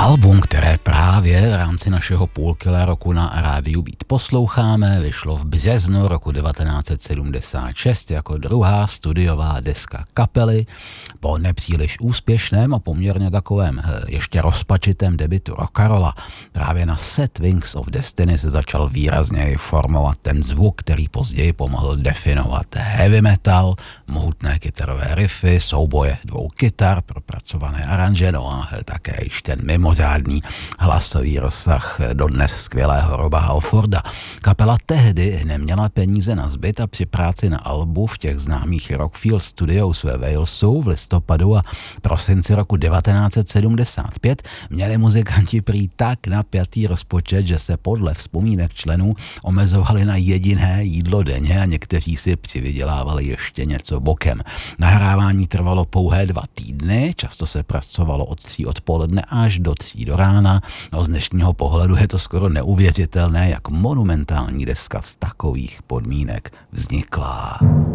Album, které právě v rámci našeho půlkila roku na rádiu Beat posloucháme, vyšlo v březnu roku 1976 jako druhá studiová deska kapely. Po nepříliš úspěšném a poměrně takovém ještě rozpačitém debutu Rockarola právě na Set Wings of Destiny se začal výrazněji formovat ten zvuk, který později pomohl definovat heavy metal, mohutné kytarové riffy, souboje dvou kytar, propracované aranže, no a také již ten mimořádný hlasový rozsah dodnes skvělého Roba Halforda. Kapela tehdy neměla peníze na zbyt a při práci na albu v těch známých Rockfield Studios ve Walesu v listopadu a prosinci roku 1975 měli muzikanti prý tak napjatý rozpočet, že se podle vzpomínek členů omezovali na jediné jídlo denně a někteří si přivydělávali ještě něco bokem. Nahrávání trvalo pouhé 2 týdny, často se pracovalo od 3 odpoledne až do 3 do rána. No, z dnešního pohledu je to skoro neuvěřitelné, jak monumentální deska z takových podmínek vznikla.